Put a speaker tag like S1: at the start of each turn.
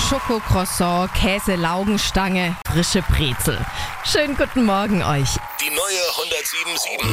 S1: Schokocroissant, Käse-Laugenstange, frische Brezel. Schönen guten Morgen euch.
S2: Die neue 107.7